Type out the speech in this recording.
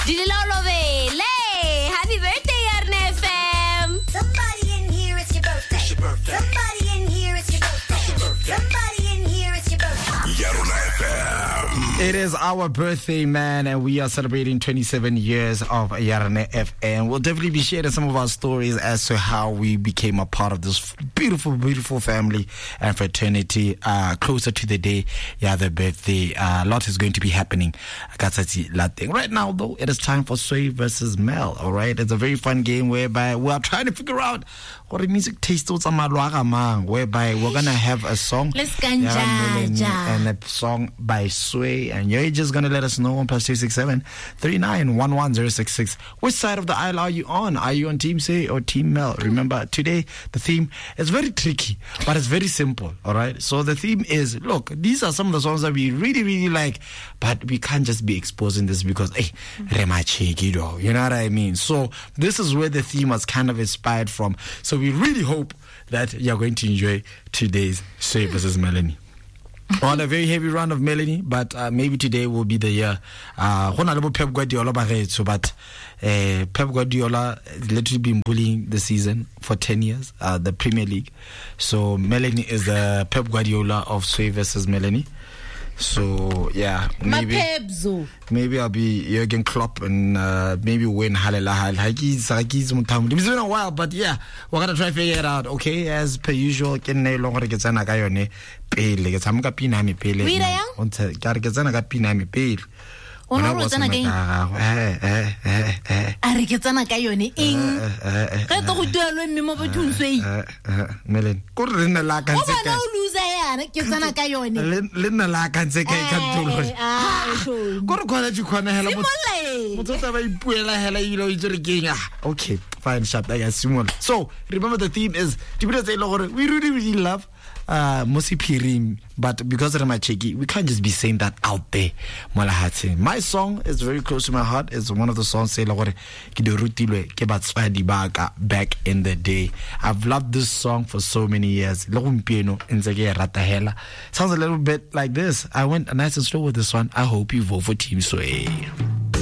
Happy birthday, Yarn FM. Somebody in here, it's your birthday. It's your birthday. Somebody in here, it's your birthday. It's your birthday. Somebody in here, it's your birthday. Yarn FM. It is our birthday, man, and we are celebrating 27 years of Yarn FM. We'll definitely be sharing some of our stories as to how we became a part of this beautiful, beautiful family and fraternity closer to the day, the birthday. A lot is going to be happening. Right now, though, it is time for Sway versus Mel, all right? It's a very fun game whereby we are trying to figure out what the music tastes whereby we're going to have a song and a song by Sway, and you're just going to let us know on +267 3911 which side of the aisle are you on? Are you on Team Sway or Team Mel? Remember, today the theme is very tricky, but it's very simple, all right? So the theme is, look, these are some of the songs that we really, really like, but we can't just be exposing this because, hey, you know what I mean? So this is where the theme was kind of inspired from. So we really hope that you're going to enjoy today's Sway versus Melanie. On a very heavy run of Melanie, but maybe today will be the year. Pep Guardiola, but Pep Guardiola literally been bullying the season for 10 years, the Premier League. So Melanie is the Pep Guardiola of Sway versus Melanie. So yeah, maybe I'll be Jurgen Klopp and maybe win It's been a while, but yeah, we're gonna try to figure it out. Okay, as per usual, Melanie, okay, fine, so remember the theme is we really, really love Musi Pirim, but because of my cheeky, we can't just be saying that out there. My song is very close to my heart. It's one of the songs back in the day. I've loved this song for so many years. Sounds a little bit like this. I went nice and slow with this one. I hope you vote for Team Sway.